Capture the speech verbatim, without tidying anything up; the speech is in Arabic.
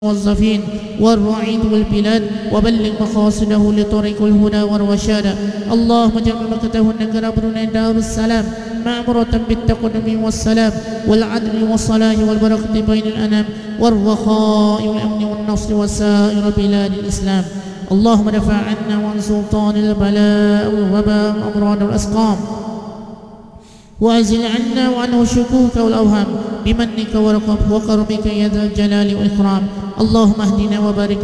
الموظفين والرعيد والبلاد وبلغ مقاصده لطريق الهدى والرشاد. اللهم اجعل مكتهن كربنا دار السلام مأمورة بالتقدم والسلام والعدل والصلاح والبركة بين الأنام والرخاء والأمن والنصر وسائر بلاد الإسلام. اللهم دفع عنا وعن سلطان البلاء والوباء والأمراض والأسقام وأزل عنا وعنه الشكوك والأوهام بمنك ورقب وكرمك يا ذا الجلال والإكرام. اللهم اهدنا وبارك